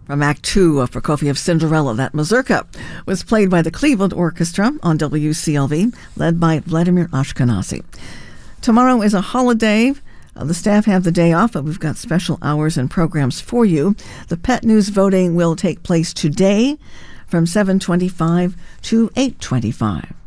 From Act 2 of Prokofiev's Cinderella, that mazurka was played by the Cleveland Orchestra on WCLV, led by Vladimir Ashkenazi. Tomorrow is a holiday. The staff have the day off, but we've got special hours and programs for you. The Pet News voting will take place today from 7:25 to 8:25.